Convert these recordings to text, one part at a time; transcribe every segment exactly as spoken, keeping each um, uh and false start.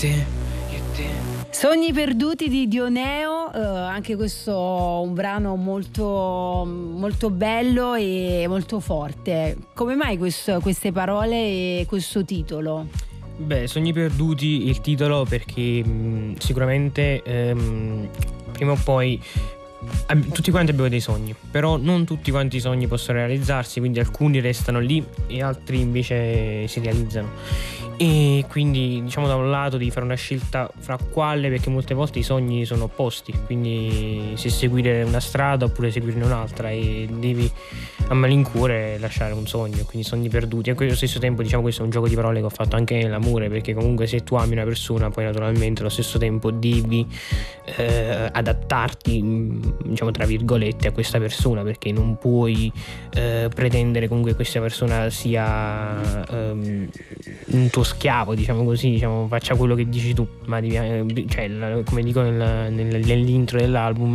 Sogni perduti di Dioneo, eh, anche questo un brano molto, molto bello e molto forte. Come mai questo, queste parole e questo titolo? Beh, Sogni perduti il titolo perché mh, sicuramente ehm, prima o poi ab- tutti quanti abbiamo dei sogni, però non tutti quanti i sogni possono realizzarsi, quindi alcuni restano lì e altri invece si realizzano. E quindi diciamo da un lato devi fare una scelta fra quale, perché molte volte i sogni sono opposti, quindi se seguire una strada oppure seguirne un'altra, e devi a malincuore lasciare un sogno, quindi sogni perduti. E allo stesso tempo diciamo questo è un gioco di parole che ho fatto anche nell'amore, perché comunque se tu ami una persona poi naturalmente allo stesso tempo devi eh, adattarti diciamo tra virgolette a questa persona, perché non puoi eh, pretendere comunque che questa persona sia ehm, un tuo schiavo, diciamo così, diciamo faccia quello che dici tu, ma devi, cioè, la, come dico nel, nel, nell'intro dell'album,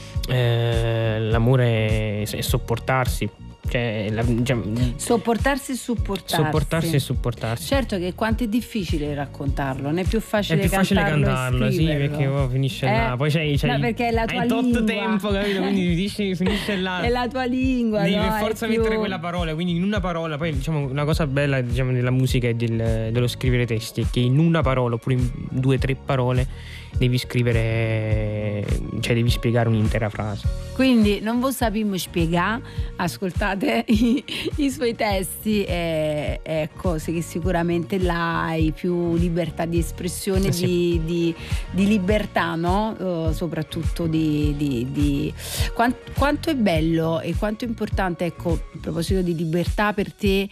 eh, l'amore è sopportarsi, cioè, la, diciamo, sopportarsi e supportarsi sopportarsi e supportarsi. Certo che quanto è difficile raccontarlo, non è più facile, è più facile cantarlo, cantarlo, sì, perché oh, finisce eh? là, poi c'hai, c'hai no, perché è la tua hai tot lingua. tempo, capito? Quindi finisce, finisce là, è la tua lingua, devi no? per forza più... mettere quella parola, quindi in una parola. Poi diciamo una cosa bella diciamo della musica e del, dello scrivere testi è che in una parola oppure in due o tre parole devi scrivere, cioè devi spiegare un'intera frase. Quindi non vi sappiamo spiegare, ascoltate i, i suoi testi e ecco che sicuramente là hai più libertà di espressione, sì. di, di, di libertà, no? Uh, soprattutto di, di, di quanto, quanto è bello e quanto è importante, ecco, a proposito di libertà per te,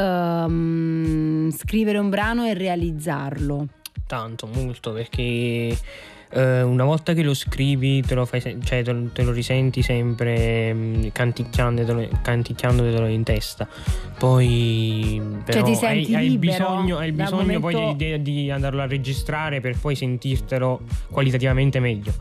um, scrivere un brano e realizzarlo. Tanto, molto, perché eh, una volta che lo scrivi te lo fai, cioè te lo, te lo risenti sempre mh, canticchiandotelo, canticchiandotelo in testa. Poi però cioè ti senti hai, hai libero, bisogno, hai bisogno momento... poi dell'idea di andarlo a registrare per poi sentirtelo qualitativamente meglio.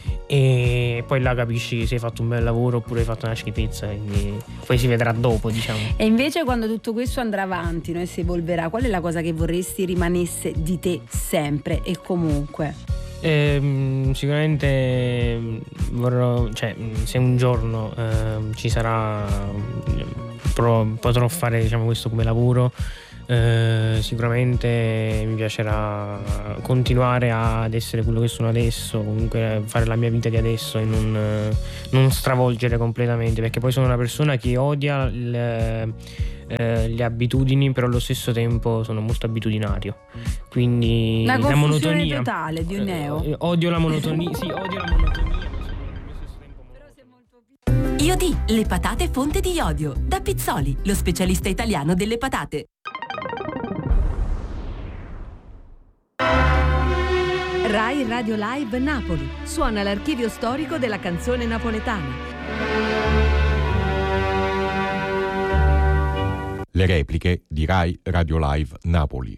E poi là capisci se hai fatto un bel lavoro oppure hai fatto una schifezza, quindi poi si vedrà dopo, diciamo. E invece quando tutto questo andrà avanti, no, e si evolverà, qual è la cosa che vorresti rimanesse di te sempre e comunque? Eh, sicuramente vorrò, cioè se un giorno eh, ci sarà, pro, potrò fare diciamo questo come lavoro, eh, sicuramente mi piacerà continuare ad essere quello che sono adesso, comunque fare la mia vita di adesso e non, non stravolgere completamente, perché poi sono una persona che odia le, eh, le abitudini, però allo stesso tempo sono molto abitudinario, quindi la, la monotonia totale di un neo. eh, odio la monotonia sì odio la monotonia. Io di le patate fonte di iodio da Pizzoli, lo specialista italiano delle patate. Rai Radio Live Napoli suona l'archivio storico della canzone napoletana. Le repliche di Rai Radio Live Napoli.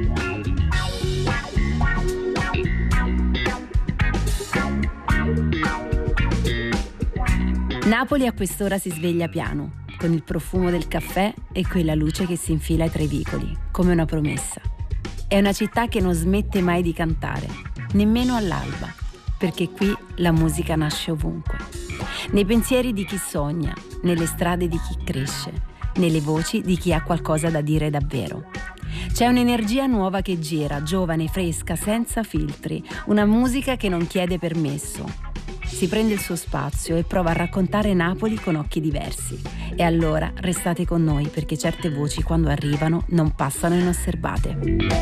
Napoli a quest'ora si sveglia piano, con il profumo del caffè e quella luce che si infila tra i vicoli, come una promessa. È una città che non smette mai di cantare, nemmeno all'alba, perché qui la musica nasce ovunque. Nei pensieri di chi sogna, nelle strade di chi cresce, nelle voci di chi ha qualcosa da dire davvero. C'è un'energia nuova che gira, giovane, fresca, senza filtri, una musica che non chiede permesso. Si prende il suo spazio e prova a raccontare Napoli con occhi diversi. E allora restate con noi, perché certe voci quando arrivano non passano inosservate.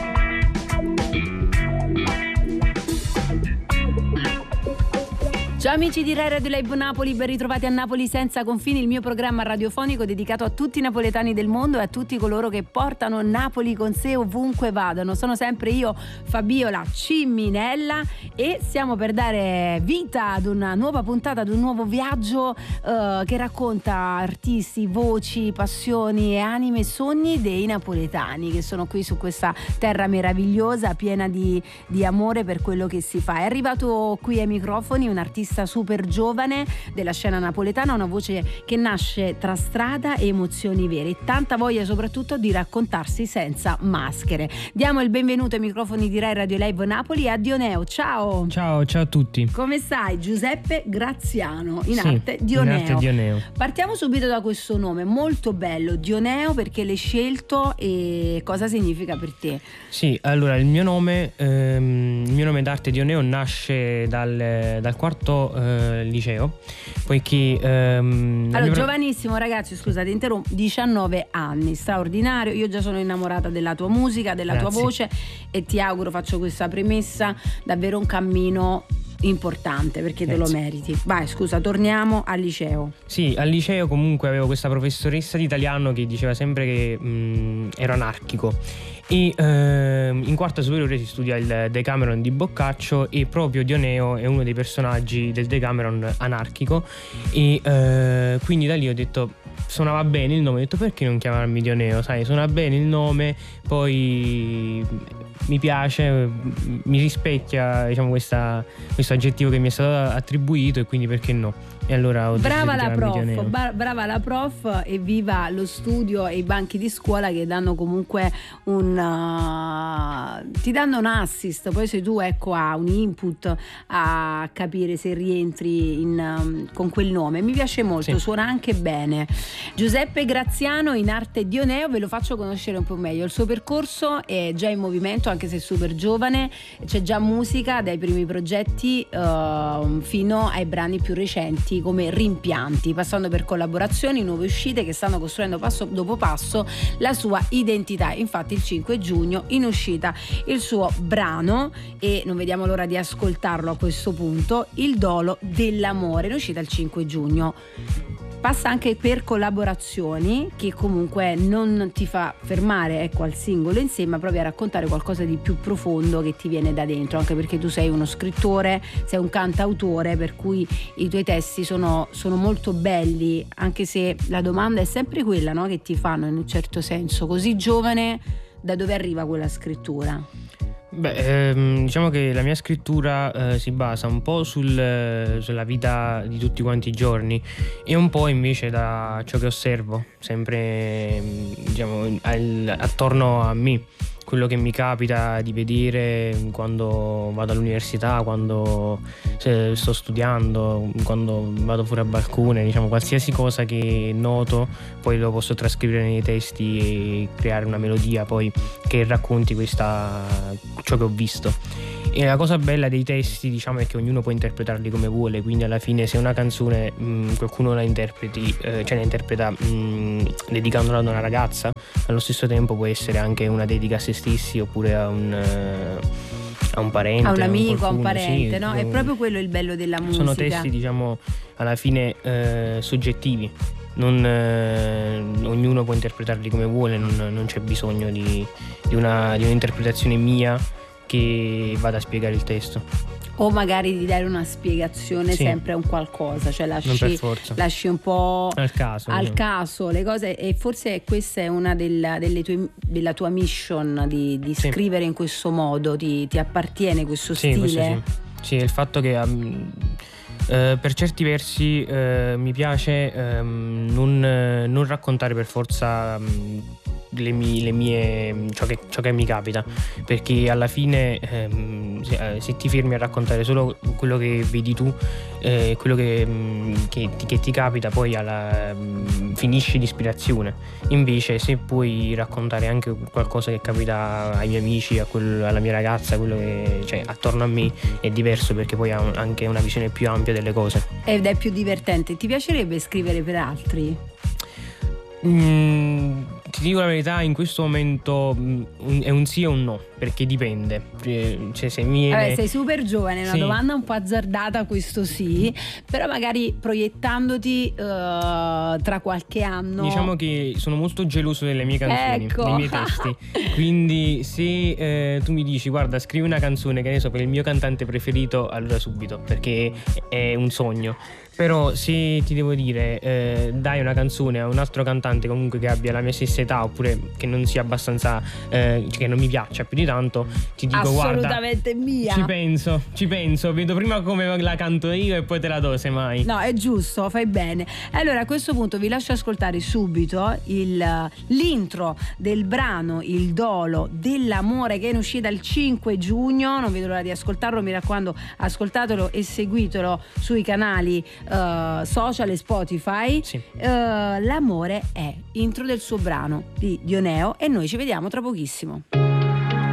Ciao amici di Rai Radio Live Napoli, ben ritrovati a Napoli senza confini, il mio programma radiofonico dedicato a tutti i napoletani del mondo e a tutti coloro che portano Napoli con sé ovunque vadano. Sono sempre io, Fabiola Cimminella, e stiamo per dare vita ad una nuova puntata, ad un nuovo viaggio uh, che racconta artisti, voci, passioni e anime e sogni dei napoletani che sono qui su questa terra meravigliosa, piena di, di amore per quello che si fa. È arrivato qui ai microfoni un artista artista super giovane della scena napoletana, una voce che nasce tra strada e emozioni vere, e tanta voglia soprattutto di raccontarsi senza maschere. Diamo il benvenuto ai microfoni di Rai Radio Live Napoli a Dioneo. Ciao. Ciao, ciao a tutti. Come stai? Giuseppe Graziano, in sì, arte Dioneo. In arte Dioneo. Partiamo subito da questo nome molto bello, Dioneo, perché l'hai scelto e cosa significa per te? Sì, allora il mio nome, ehm, il mio nome d'arte Dioneo nasce dal, dal quarto eh, liceo, poiché ehm, allora mia... giovanissimo ragazzi, scusa ti interrompo, diciannove anni, straordinario. Io già sono innamorata della tua musica, della Grazie. tua voce, e ti auguro, faccio questa premessa, davvero un cammino importante, perché te Grazie. lo meriti. Vai, scusa, torniamo al liceo. Sì, al liceo comunque avevo questa professoressa di italiano che diceva sempre che mh, ero anarchico, e ehm, in quarta superiore si studia il Decameron di Boccaccio, e proprio Dioneo è uno dei personaggi del Decameron anarchico, e eh, quindi da lì ho detto, suonava bene il nome, ho detto perché non chiamarmi Dioneo, sai, suona bene il nome, poi mi piace, mi rispecchia, diciamo, questa, questo aggettivo che mi è stato attribuito, e quindi perché no? E allora ho brava la prof, Dioneo. ba- brava la prof, e viva lo studio e i banchi di scuola che danno comunque un uh, ti danno un assist, poi sei tu, ecco, a un input a capire se rientri in, um, con quel nome. Mi piace molto, sì. Suona anche bene. Giuseppe Graziano, in arte Dioneo, ve lo faccio conoscere un po' meglio. Il suo percorso è già in movimento, anche se è super giovane, c'è già musica dai primi progetti uh, fino ai brani più recenti come Rimpianti, passando per collaborazioni, nuove uscite che stanno costruendo passo dopo passo la sua identità. Infatti il cinque giugno in uscita il suo brano, e non vediamo l'ora di ascoltarlo a questo punto, Il dolo dell'amore, in uscita il cinque giugno. Passa anche per collaborazioni che comunque non ti fa fermare, ecco, al singolo in sé, ma proprio a raccontare qualcosa di più profondo che ti viene da dentro, anche perché tu sei uno scrittore, sei un cantautore, per cui i tuoi testi sono, sono molto belli, anche se la domanda è sempre quella, no, che ti fanno in un certo senso, così giovane, da dove arriva quella scrittura? Beh, ehm, diciamo che la mia scrittura eh, si basa un po' sul, sulla vita di tutti quanti i giorni, e un po' invece da ciò che osservo sempre, diciamo, al, attorno a me, quello che mi capita di vedere quando vado all'università, quando se sto studiando, quando vado fuori a balcone, diciamo, qualsiasi cosa che noto poi lo posso trascrivere nei testi e creare una melodia poi che racconti questa, ciò che ho visto. E la cosa bella dei testi, diciamo, è che ognuno può interpretarli come vuole, quindi alla fine se una canzone mh, qualcuno la interpreti, eh, cioè la interpreta mh, dedicandola ad una ragazza, allo stesso tempo può essere anche una dedica a se stessi, oppure a un, uh, a un parente, a un amico, qualcuno, a un parente, sì, no? È proprio quello il bello della musica. Sono testi, diciamo, alla fine eh, soggettivi. Non, eh, ognuno può interpretarli come vuole, non, non c'è bisogno di, di, una, di un'interpretazione mia che vada a spiegare il testo, o magari di dare una spiegazione, sì, sempre a un qualcosa, cioè lasci, lasci un po' al caso, al diciamo. caso le cose, e forse questa è una della, delle tue, della tua mission di, di sì. scrivere in questo modo, ti, ti appartiene questo sì, stile? Questo sì. Sì, il fatto che um, eh, per certi versi eh, mi piace ehm, non, non raccontare per forza um, Le mie, le mie ciò, che, ciò che mi capita, perché alla fine ehm, se, se ti fermi a raccontare solo quello che vedi tu, eh, quello che, che, ti, che ti capita, poi alla, finisci l'ispirazione. Invece se puoi raccontare anche qualcosa che capita ai miei amici, a quel, alla mia ragazza, quello che, cioè, attorno a me, è diverso, perché poi ha un, anche una visione più ampia delle cose ed è più divertente. Ti piacerebbe scrivere per altri? Mm, ti dico la verità, in questo momento mm, è un sì o un no, perché dipende. Cioè, se mi viene... Vabbè, sei super giovane, è una sì. domanda un po' azzardata, questo sì, però magari proiettandoti uh, tra qualche anno. Diciamo che sono molto geloso delle mie canzoni, ecco. dei miei testi. Quindi se eh, tu mi dici guarda, scrivi una canzone, che ne so, per il mio cantante preferito, allora subito, perché è un sogno. Però se ti devo dire eh, dai una canzone a un altro cantante comunque che abbia la mia stessa età, oppure che non sia abbastanza eh, che non mi piaccia più di tanto, ti dico guarda, assolutamente mia. Ci penso, ci penso, vedo prima come la canto io e poi te la do semmai. No, è giusto, fai bene. Allora a questo punto vi lascio ascoltare subito il, l'intro del brano Il Dolo dell'amore, che è in uscita il cinque giugno. Non vedo l'ora di ascoltarlo, mi raccomando, ascoltatelo e seguitelo sui canali uh, social e Spotify. Sì. Uh, l'amore è intro del suo brano di Dioneo, e noi ci vediamo tra pochissimo.